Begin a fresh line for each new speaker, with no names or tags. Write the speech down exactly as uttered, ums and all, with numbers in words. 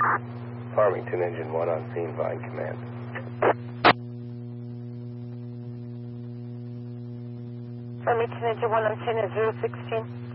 Farmington, Engine one on scene, Vine Command.
Farmington, Engine one on scene is zero sixteen.